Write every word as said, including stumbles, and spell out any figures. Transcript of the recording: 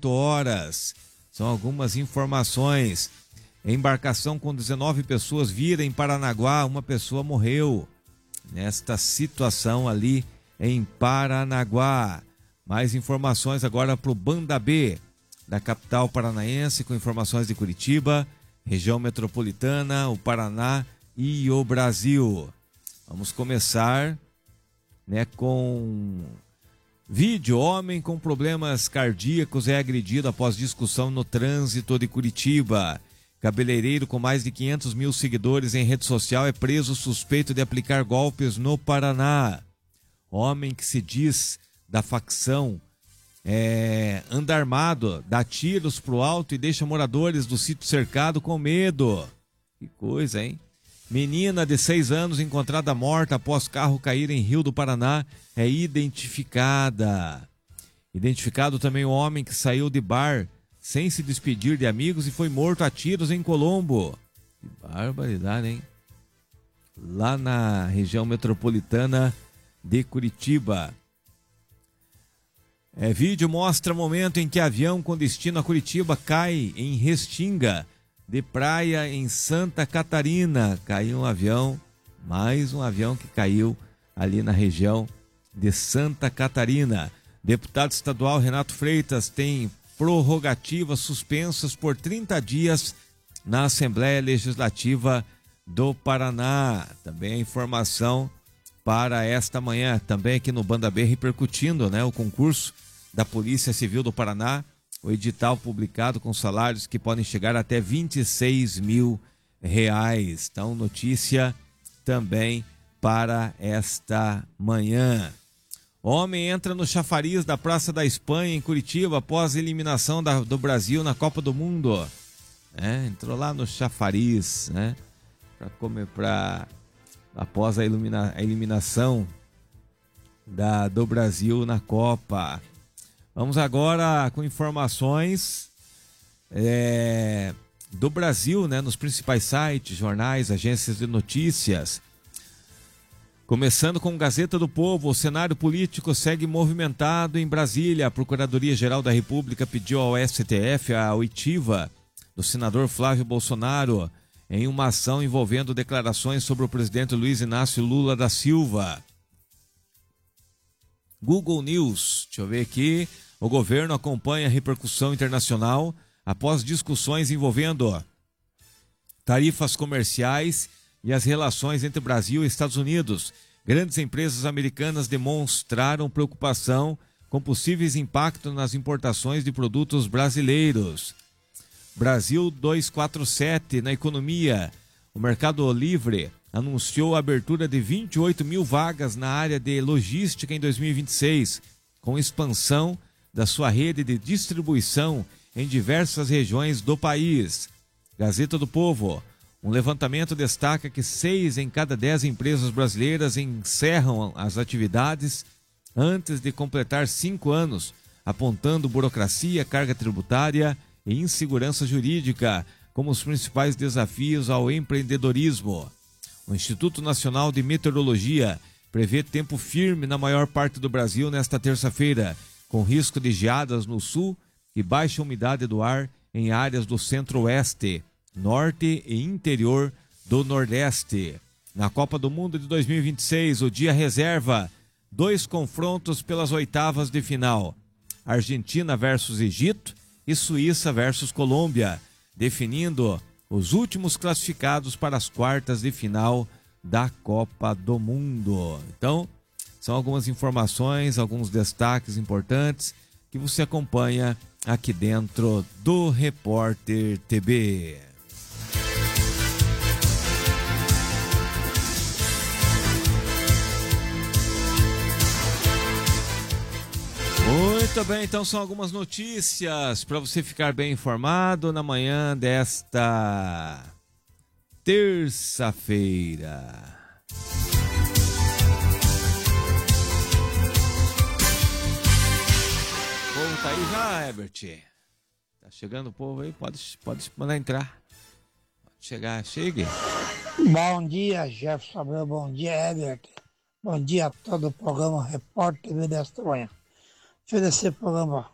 oito horas. São algumas informações. Embarcação com dezenove pessoas vira em Paranaguá, uma pessoa morreu nesta situação ali em Paranaguá. Mais informações agora para o Banda B da capital paranaense, com informações de Curitiba, região metropolitana, o Paraná e o Brasil. Vamos começar, né, com vídeo. Homem com problemas cardíacos é agredido após discussão no trânsito de Curitiba. Cabeleireiro com mais de quinhentos mil seguidores em rede social é preso suspeito de aplicar golpes no Paraná. Homem que se diz da facção é, anda armado, dá tiros pro alto e deixa moradores do sítio cercado com medo. Que coisa, hein? Menina de seis anos encontrada morta após carro cair em Rio do Paraná é identificada. Identificado também o homem que saiu de bar sem se despedir de amigos e foi morto a tiros em Colombo. Que barbaridade, hein? Lá na região metropolitana de Curitiba. É, vídeo mostra momento em que avião com destino a Curitiba cai em Restinga de praia em Santa Catarina. Caiu um avião, mais um avião que caiu ali na região de Santa Catarina. Deputado estadual Renato Freitas tem prorrogativas suspensas por trinta dias na Assembleia Legislativa do Paraná. Também a informação para esta manhã, também aqui no Banda B, repercutindo, né, o concurso da Polícia Civil do Paraná, o edital publicado com salários que podem chegar até vinte e seis mil reais. Então, notícia também para esta manhã. Homem entra no chafariz da Praça da Espanha, em Curitiba, após a eliminação da, do Brasil na Copa do Mundo. É, entrou lá no chafariz, né? Pra comer, pra, após a, ilumina, a eliminação da, do Brasil na Copa. Vamos agora com informações é, do Brasil, né? Nos principais sites, jornais, agências de notícias. Começando com Gazeta do Povo, o cenário político segue movimentado em Brasília. A Procuradoria-Geral da República pediu ao S T F a oitiva do senador Flávio Bolsonaro em uma ação envolvendo declarações sobre o presidente Luiz Inácio Lula da Silva. Google News, deixa eu ver aqui. O governo acompanha a repercussão internacional após discussões envolvendo tarifas comerciais e as relações entre Brasil e Estados Unidos. Grandes empresas americanas demonstraram preocupação com possíveis impactos nas importações de produtos brasileiros. Brasil duzentos e quarenta e sete, na economia. O Mercado Livre anunciou a abertura de vinte e oito mil vagas na área de logística em dois mil e vinte e seis, com expansão da sua rede de distribuição em diversas regiões do país. Gazeta do Povo. Um levantamento destaca que seis em cada dez empresas brasileiras encerram as atividades antes de completar cinco anos, apontando burocracia, carga tributária e insegurança jurídica como os principais desafios ao empreendedorismo. O Instituto Nacional de Meteorologia prevê tempo firme na maior parte do Brasil nesta terça-feira, com risco de geadas no sul e baixa umidade do ar em áreas do centro-oeste, norte e interior do nordeste. Na Copa do Mundo de dois mil e vinte e seis, o dia reserva dois confrontos pelas oitavas de final. Argentina versus Egito e Suíça versus Colômbia, definindo os últimos classificados para as quartas de final da Copa do Mundo. Então, são algumas informações, alguns destaques importantes que você acompanha aqui dentro do Repórter T B. Muito bem, então são algumas notícias para você ficar bem informado na manhã desta terça-feira. O povo tá aí já, Herbert? Tá chegando o povo aí? Pode, pode mandar entrar. Pode chegar, chegue. Bom dia, Jefferson Abreu. Bom dia, Herbert. Bom dia a todo o programa Repórter T V desta manhã. Oferecer programa